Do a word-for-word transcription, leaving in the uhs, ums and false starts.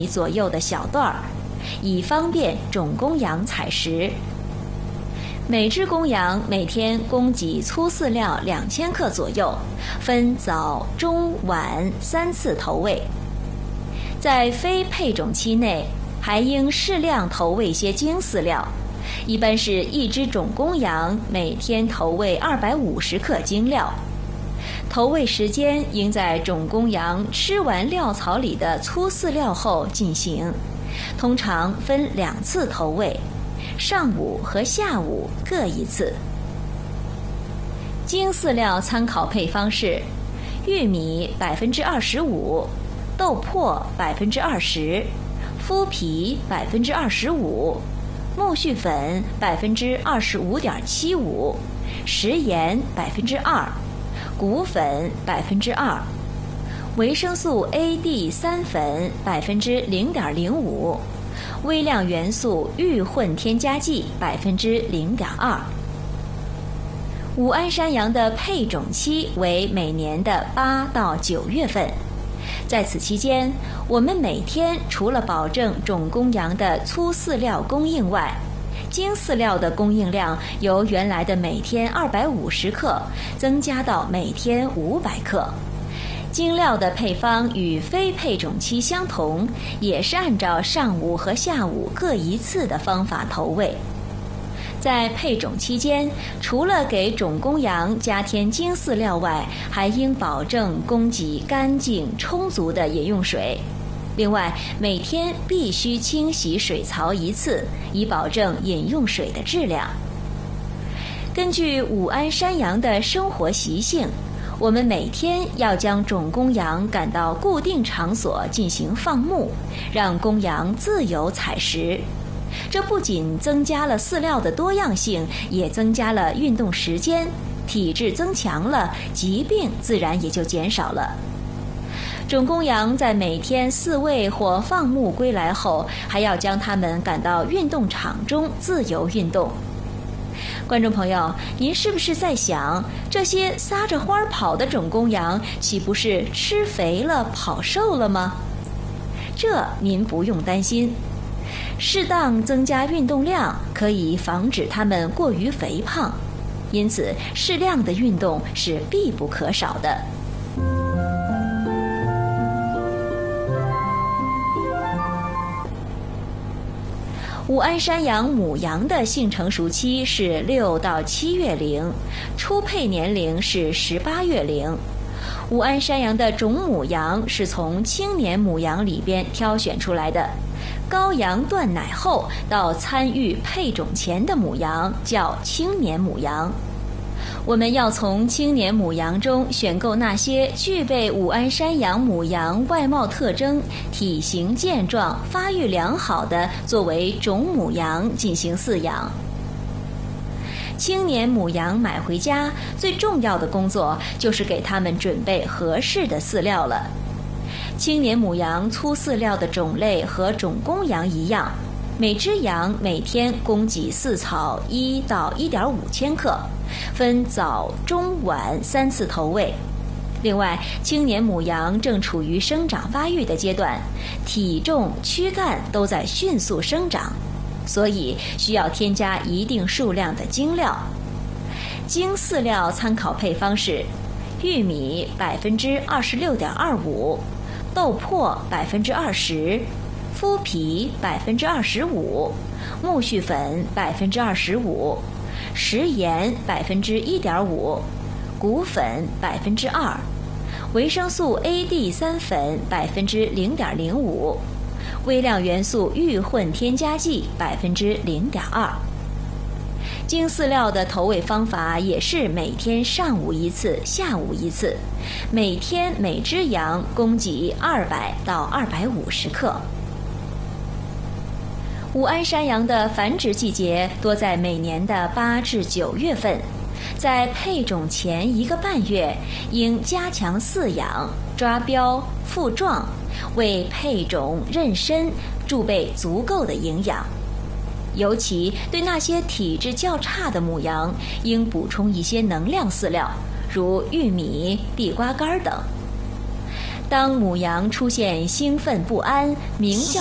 左右的小段儿，以方便种公羊采食。每只公羊每天供给粗饲料两千克左右，分早、中、晚三次投喂。在非配种期内，还应适量投喂些精饲料，一般是一只种公羊每天投喂二百五十克精料。投喂时间应在种公羊吃完料槽里的粗饲料后进行，通常分两次投喂。上午和下午各一次。精饲料参考配方是：玉米百分之二十五，豆粕百分之二十，麸皮百分之二十五，苜蓿粉百分之二十五点七五，食盐百分之二，谷粉百分之二，维生素 A D 三粉百分之零点零五。微量元素预混添加剂百分之零点二。武安山羊的配种期为每年的八到九月份，在此期间，我们每天除了保证种公羊的粗饲料供应外，精饲料的供应量由原来的每天二百五十克增加到每天五百克。精料的配方与非配种期相同，也是按照上午和下午各一次的方法投喂。在配种期间，除了给种公羊加添精饲料外，还应保证供给干净充足的饮用水。另外，每天必须清洗水槽一次，以保证饮用水的质量。根据武安山羊的生活习性，我们每天要将种公羊赶到固定场所进行放牧，让公羊自由采食。这不仅增加了饲料的多样性，也增加了运动时间，体质增强了，疾病自然也就减少了。种公羊在每天饲喂或放牧归来后，还要将它们赶到运动场中自由运动。观众朋友，您是不是在想，这些撒着欢儿跑的种公羊，岂不是吃肥了、跑瘦了吗？这您不用担心，适当增加运动量可以防止它们过于肥胖，因此适量的运动是必不可少的。武安山羊母羊的性成熟期是六到七月龄，初配年龄是十八月龄。武安山羊的种母羊是从青年母羊里边挑选出来的，羔羊断奶后到参与配种前的母羊叫青年母羊。我们要从青年母羊中选购那些具备武安山羊母羊外貌特征、体型健壮、发育良好的，作为种母羊进行饲养。青年母羊买回家，最重要的工作就是给它们准备合适的饲料了。青年母羊粗饲料的种类和种公羊一样，每只羊每天供给饲草一到一点五千克，分早、中、晚三次投喂。另外，青年母羊正处于生长发育的阶段，体重、躯干都在迅速生长，所以需要添加一定数量的精料。精饲料参考配方是：玉米百分之二十六点二五，豆粕百分之二十，麸皮百分之二十五，苜蓿粉百分之二十五，食盐百分之一点五，谷粉百分之二，维生素 A D 三粉百分之零点零五，微量元素预混添加剂百分之零点二。精饲料的投喂方法也是每天上午一次，下午一次，每天每只羊供给二百到二百五十克。武安山羊的繁殖季节多在每年的八至九月份，在配种前一个半月，应加强饲养、抓标、复壮，为配种妊娠贮备足够的营养。尤其对那些体质较差的母羊，应补充一些能量饲料，如玉米、地瓜干等。 当母羊出现兴奋不安、鸣叫